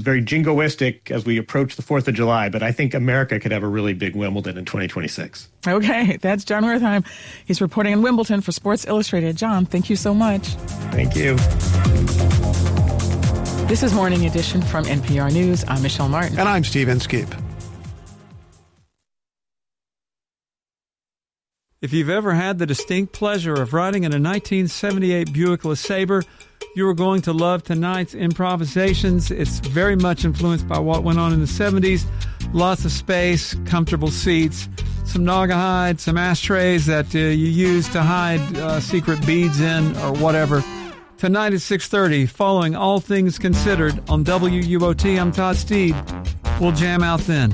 very jingoistic as we approach the 4th of July, but I think America could have a really big Wimbledon in 2026. Okay, that's John Wertheim. He's reporting in Wimbledon for Sports Illustrated. John, thank you so much. Thank you. This is Morning Edition from NPR News. I'm Michelle Martin. And I'm Steve Inskeep. If you've ever had the distinct pleasure of riding in a 1978 Buick LeSabre, you are going to love tonight's improvisations. It's very much influenced by what went on in the 70s. Lots of space, comfortable seats, some Naugahyde, some ashtrays that you use to hide secret beads in or whatever. Tonight at 6:30, following All Things Considered on WUOT, I'm Todd Steed. We'll jam out then.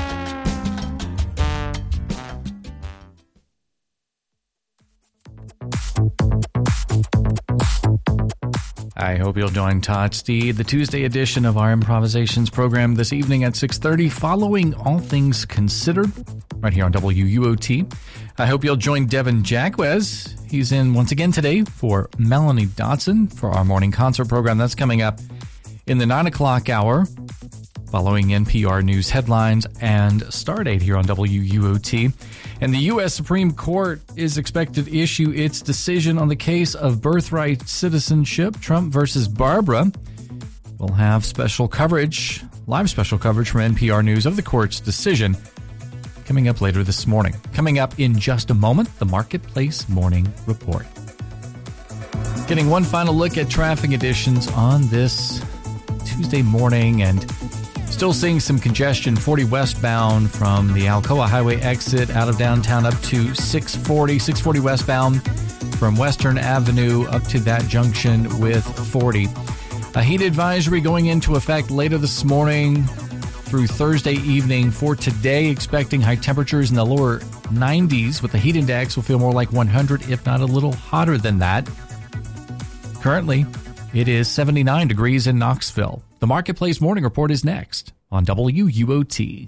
I hope you'll join Todd Steed, the Tuesday edition of our improvisations program this evening at 6:30, following All Things Considered, right here on WUOT. I hope you'll join Devin Jacquez. He's in once again today for Melanie Dotson for our morning concert program. That's coming up in the 9 o'clock hour, following NPR News headlines and Stardate here on WUOT. And the U.S. Supreme Court is expected to issue its decision on the case of birthright citizenship, Trump versus Barbara. We'll have special coverage, live special coverage from NPR News of the court's decision coming up later this morning. Coming up in just a moment, the Marketplace Morning Report. Getting one final look at traffic conditions on this Tuesday morning, and still seeing some congestion, 40 westbound from the Alcoa Highway exit out of downtown up to 640 westbound from Western Avenue up to that junction with 40. A heat advisory going into effect later this morning through Thursday evening. For today, expecting high temperatures in the lower 90s with the heat index will feel more like 100, if not a little hotter than that. Currently, it is 79 degrees in Knoxville. The Marketplace Morning Report is next on WUOT.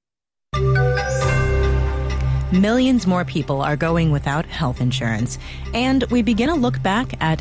Millions more people are going without health insurance, and we begin a look back at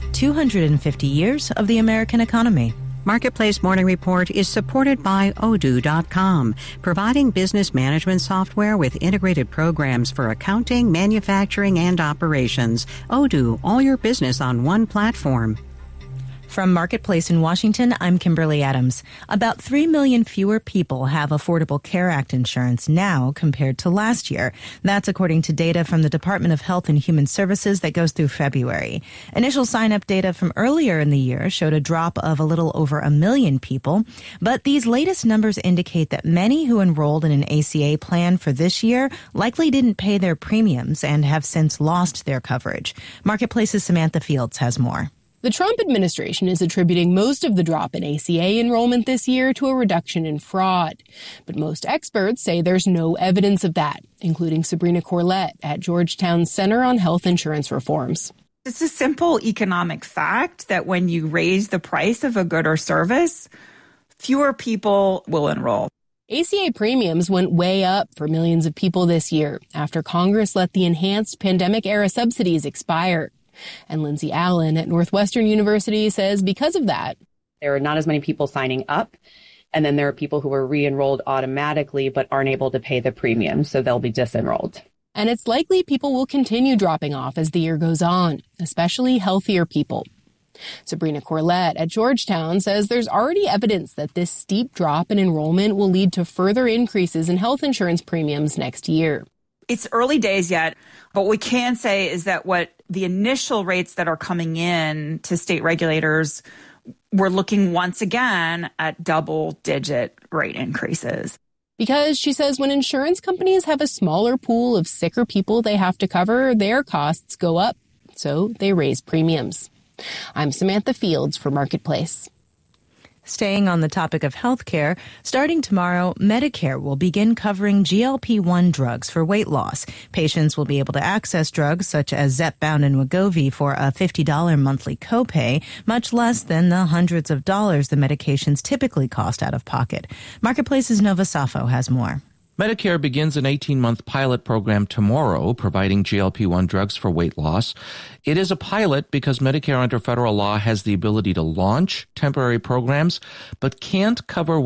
250 years of the American economy. Marketplace Morning Report is supported by Odoo.com, providing business management software with integrated programs for accounting, manufacturing, and operations. Odoo, all your business on one platform. From Marketplace in Washington, I'm Kimberly Adams. About 3 million fewer people have Affordable Care Act insurance now compared to last year. That's according to data from the Department of Health and Human Services that goes through February. Initial sign-up data from earlier in the year showed a drop of a little over 1 million people. But these latest numbers indicate that many who enrolled in an ACA plan for this year likely didn't pay their premiums and have since lost their coverage. Marketplace's Samantha Fields has more. The Trump administration is attributing most of the drop in ACA enrollment this year to a reduction in fraud. But most experts say there's no evidence of that, including Sabrina Corlett at Georgetown's Center on Health Insurance Reforms. It's a simple economic fact that when you raise the price of a good or service, fewer people will enroll. ACA premiums went way up for millions of people this year after Congress let the enhanced pandemic-era subsidies expire. And Lindsay Allen at Northwestern University says because of that, there are not as many people signing up. And then there are people who are re-enrolled automatically but aren't able to pay the premium, so they'll be disenrolled. And it's likely people will continue dropping off as the year goes on, especially healthier people. Sabrina Corlett at Georgetown says there's already evidence that this steep drop in enrollment will lead to further increases in health insurance premiums next year. It's early days yet, but what we can say is that what the initial rates that are coming in to state regulators, we're looking once again at double-digit rate increases. Because she says when insurance companies have a smaller pool of sicker people they have to cover, their costs go up, so they raise premiums. I'm Samantha Fields for Marketplace. Staying on the topic of healthcare, starting tomorrow, Medicare will begin covering GLP-1 drugs for weight loss. Patients will be able to access drugs such as Zepbound and Wegovy for a $50 monthly copay, much less than the hundreds of dollars the medications typically cost out of pocket. Marketplace's Nova Safo has more. Medicare begins an 18-month pilot program tomorrow, providing GLP-1 drugs for weight loss. It is a pilot because Medicare under federal law has the ability to launch temporary programs, but can't cover